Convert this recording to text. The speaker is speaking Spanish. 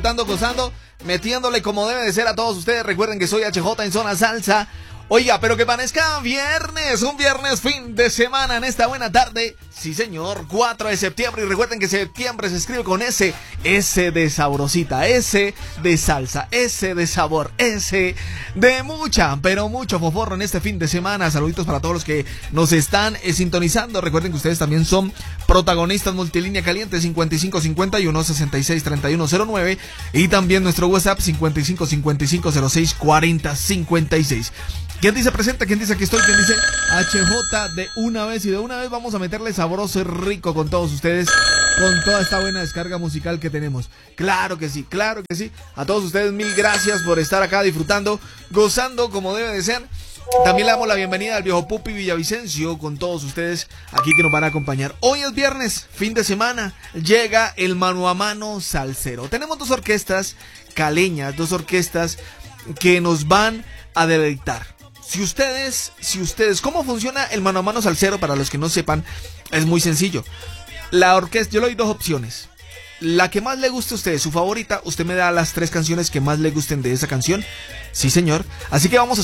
Gozando, metiéndole como debe de ser a todos ustedes. Recuerden que soy HJ en Zona Salsa. Oiga, pero que parezca viernes, un viernes fin de semana en esta buena tarde. Sí, señor, 4 de septiembre. Y recuerden que septiembre se escribe con S. S de sabrosita, S de salsa, S de sabor, S de mucha, pero mucho foforro en este fin de semana. Saluditos para todos los que nos están sintonizando. Recuerden que ustedes también son protagonistas. Multilínea caliente 5551 66 31 09. Y también nuestro WhatsApp 55 55 06 40 56. ¿Quién dice presente? ¿Quién dice aquí estoy? ¿Quién dice HJ de una vez? Y de una vez vamos a meterle sabroso y rico con todos ustedes, con toda esta buena descarga musical que tenemos. Claro que sí, claro que sí. A todos ustedes mil gracias por estar acá disfrutando, gozando como debe de ser. También le damos la bienvenida al viejo Pupi Villavicencio con todos ustedes aquí que nos van a acompañar. Hoy es viernes, fin de semana, llega el mano a mano salsero. Tenemos dos orquestas caleñas, dos orquestas que nos van a deleitar. Si ustedes, ¿cómo funciona el mano a mano salsero? Para los que no sepan, es muy sencillo. La orquesta, yo le doy dos opciones. La que más le guste a usted, su favorita, usted me da las 3 canciones que más le gusten de esa canción. Sí, señor. Así que vamos a